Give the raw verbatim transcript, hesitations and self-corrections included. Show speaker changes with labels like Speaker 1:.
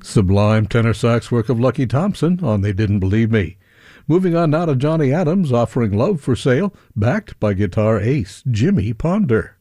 Speaker 1: Sublime tenor sax work of Lucky Thompson on They Didn't Believe Me. Moving on now to Johnny Adams offering Love for Sale, backed by guitar ace Jimmy Ponder.